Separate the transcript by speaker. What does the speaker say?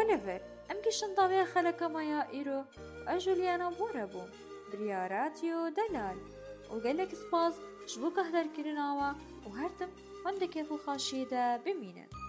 Speaker 1: Oliver ام گشتن داوی خلک مایا ایرو و جولیانا بورا بوم بریا رادیو دلال و گلک سپاس جبو که هدر کرناوا و هرتم وندکه فو خاشیده بمینن.